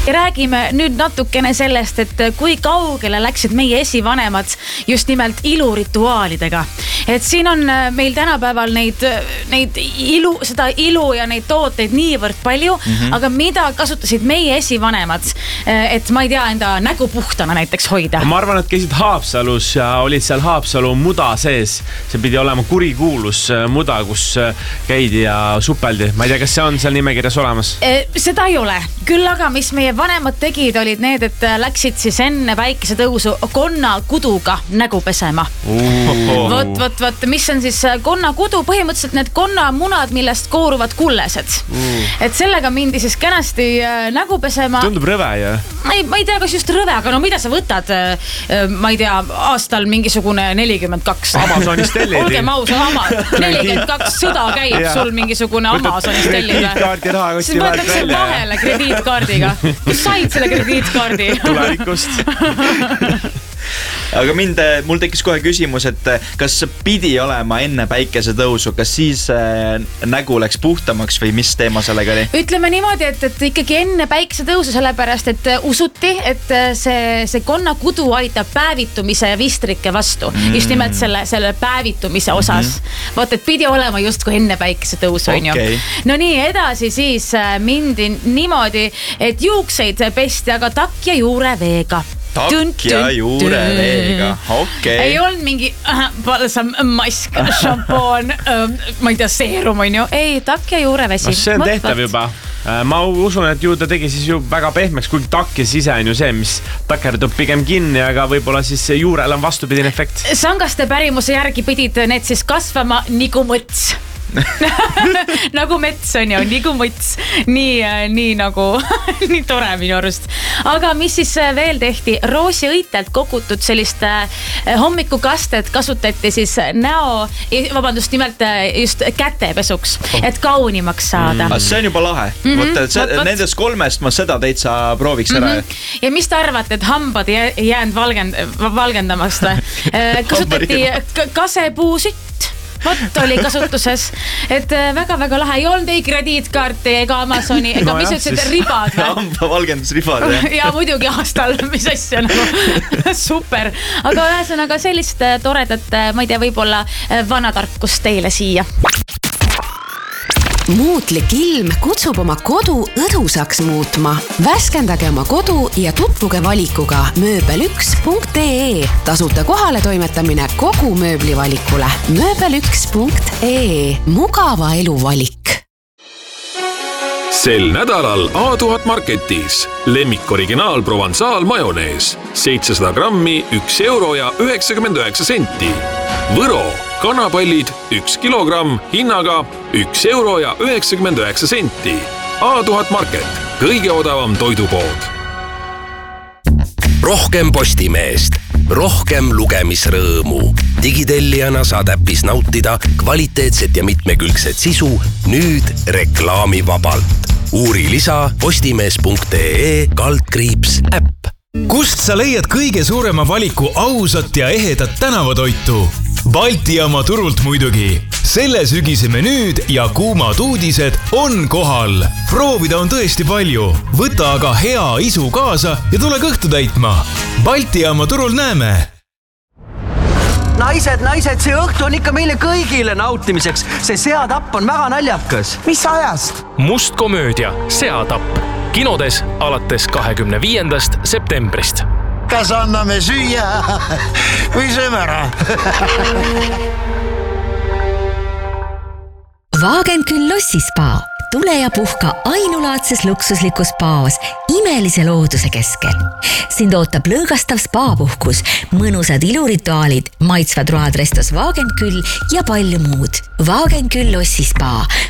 Räägime nüüd natukene sellest, et kui kaugele läksid meie esivanemad just nimelt ilurituaalidega. Et siin on meil tänapäeval seda ilu ja neid tooteid niivõrd palju, aga mida kasutasid meie esivanemad, et ma ei tea, enda nägu puhtana näiteks hoida? Ma arvan, et käisid Haapsalus ja olid seal Haapsalu muda sees. See pidi olema kurikuulus muda, kus käidi ja supeldi. Ma ei tea, kas see on seal nimekirjas olemas? Seda ei ole. Küll aga, mis meie vanemad tegid, olid need, et läksid siis enne päikesetõusu konnakuduga nägu pesema. Vot, mis on siis konnakudu? Põhimõtteliselt need konnamunad, millest kooruvad kullesed. Et sellega mindi siis kenasti nägu pesema. Tundub rõve, ja? Ma ei tea, kas just rõve, aga no mida sa võtad, ma ei tea, aastal mingisugune 42. Amazonist tellid. Olgem aus, 42 sõda käib sul mingisugune Amazonist tellid. Krediitkaardi raha siis võetakse vahele krediitkaardiga. Kus said selle krediitkaardi? Tulevikust. Aga mul tekkis kohe küsimus, et kas pidi olema enne päikesetõusu, kas siis nägu läks puhtamaks või mis teema sellega oli? Ütleme niimoodi, et ikkagi enne päikesetõusu, sellepärast, et usuti, et see konnakudu aitab päevitumise ja vistrike vastu. Just nimelt selle päevitumise osas. Vot, et pidi olema just kui enne päikesetõusu. Okay. No nii, edasi siis mindi niimoodi, et juukseid pesti, aga takk ja juureveega. Takk ja juureveega, okei. Ei olnud mingi balsam, mask, šampoon, ma ei tea, seerum on ju. Ei, takk ja juurevesi. See on tehtav juba. Ma usun, et ju ta tegi siis ju väga pehmeks, kuigi takk ja sise on ju see, mis takerdub pigem kinni, aga võib-olla siis juurel on vastupidine efekt. Sangaste pärimuse järgi pidid need siis kasvama nagu mõts. Nagu mets on ju, nagu mõts. Nii nagu, nii tore minu arust. Aga mis siis veel tehti? Roosiõitelt kogutud sellist hommikukastet kasutati siis nimelt just kätepesuks, et kaunimaks saada. See on juba lahe. Nendest 3 ma seda täitsa prooviks ära. Ja mis te arvate, et hambad ei jäänud valgendamast? Kasutati kasepuusütt. Vot oli kasutuses, et väga-väga lahe. Ei olnud ei krediitkaarti ega Amazoni, ega mis ütlesid ribad. Hamba valgendusribad. Ja muidugi aastal, mis asja nagu super. Aga ühesõnaga sellist toredat, ma ei tea, võib-olla vanatarkust teile siia. Muutlik ilm kutsub oma kodu õdusaks muutma. Värskendage oma kodu ja tutvuge valikuga mööbel1.ee. Tasuta kohale toimetamine kogu mööblivalikule. mööbel1.ee. Mugava elu valik. Sel nädalal A1000 Marketis lemmik originaal Provençal majonees 700 grammi 1 euro ja 99 senti. Võro kanapallid 1 kilogramm hinnaga 1 euro ja 99 senti. A1000 Market, kõige odavam toidupood. Rohkem Postimeest, rohkem lugemisrõõmu. Digitellijana saad äppis nautida kvaliteetset ja mitmekülgset sisu nüüd reklaamivabalt. Uuri lisa postimees.ee/äpp. Kust sa leiad kõige suurema valiku ausat ja ehedat tänavatoitu? Balti jaama turult muidugi. Selle sügise menüüd ja kuumad uudised on kohal. Proovida on tõesti palju. Võta aga hea isu kaasa ja tule kõhtu täitma. Balti jaama turul näeme. Naised, see õhtu on ikka meile kõigile nautimiseks. See seatapp on väga naljakas. Mis ajast? Must komöödia, seatapp. Kinodes alates 25. septembrist. Kas anname süüa või sööme ära? Wagenkyll Lossispa. Tule ja puhka ainulaadses luksuslikus spaas imelise looduse keskel. Sind ootab lõõgastav spaapuhkus, mõnusad ilurituaalid, maitsvad road restos Wagenkyll ja palju muud. Wagenkyll Lossispa.